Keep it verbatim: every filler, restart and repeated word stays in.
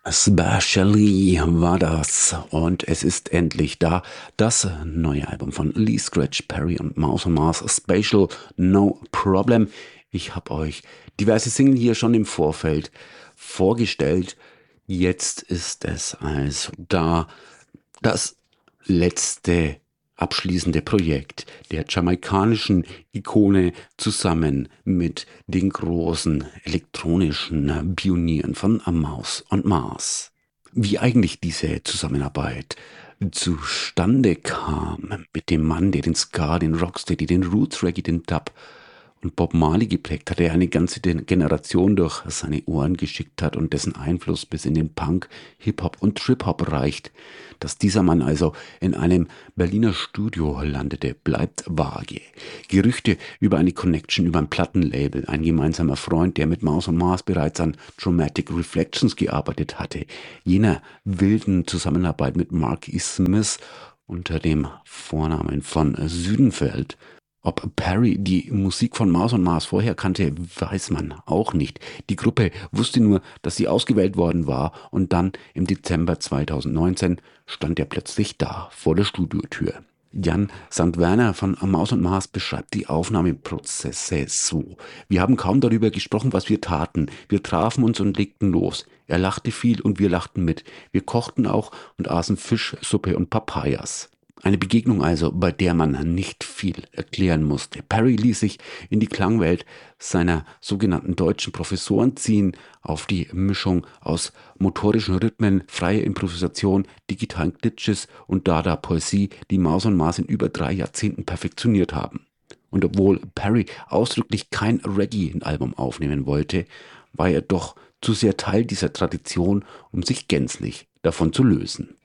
Especially war das und es ist endlich da. Das neue Album von Lee Scratch Perry und Mouse on Mars Spatial No Problem. Ich habe euch diverse Single hier schon im Vorfeld vorgestellt. Jetzt ist es also da. Das letzte abschließende Projekt der jamaikanischen Ikone zusammen mit den großen elektronischen Pionieren von Mouse und Mars. Wie eigentlich diese Zusammenarbeit zustande kam mit dem Mann, der den Ska, den Rocksteady, den Roots Reggae, den Dub und Bob Marley geprägt hat, der eine ganze Generation durch seine Ohren geschickt hat und dessen Einfluss bis in den Punk, Hip-Hop und Trip-Hop reicht. Dass dieser Mann also in einem Berliner Studio landete, bleibt vage. Gerüchte über eine Connection über ein Plattenlabel, ein gemeinsamer Freund, der mit Mouse on Mars bereits an Dramatic Reflections gearbeitet hatte, jener wilden Zusammenarbeit mit Mark E. Smith unter dem Vornamen von Südenfeld. Ob Perry die Musik von Mouse on Mars vorher kannte, weiß man auch nicht. Die Gruppe wusste nur, dass sie ausgewählt worden war und dann im Dezember zweitausendneunzehn stand er plötzlich da vor der Studiotür. Jan Sankt Werner von Mouse on Mars beschreibt die Aufnahmeprozesse so: Wir haben kaum darüber gesprochen, was wir taten. Wir trafen uns und legten los. Er lachte viel und wir lachten mit. Wir kochten auch und aßen Fisch, Suppe und Papayas. Eine Begegnung also, bei der man nicht viel erklären musste. Perry ließ sich in die Klangwelt seiner sogenannten deutschen Professoren ziehen, auf die Mischung aus motorischen Rhythmen, freier Improvisation, digitalen Glitches und Dada-Poesie, die Mouse on Mars in über drei Jahrzehnten perfektioniert haben. Und obwohl Perry ausdrücklich kein Reggae-Album aufnehmen wollte, war er doch zu sehr Teil dieser Tradition, um sich gänzlich davon zu lösen.